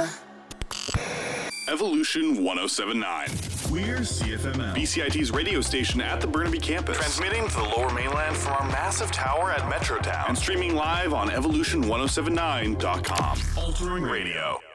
Evolution 1079. We're CFML, BCIT's radio station at the Burnaby campus. Transmitting to the Lower Mainland from our massive tower at Metrotown. And streaming live on evolution1079.com. altering radio.